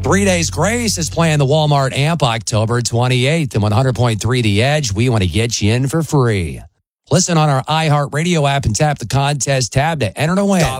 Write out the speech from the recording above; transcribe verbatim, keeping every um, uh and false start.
Three Days Grace is playing the Walmart Amp October twenty-eighth, and one hundred point three The Edge, we want to get you in for free. Listen on our iHeartRadio app and tap the contest tab to enter to win.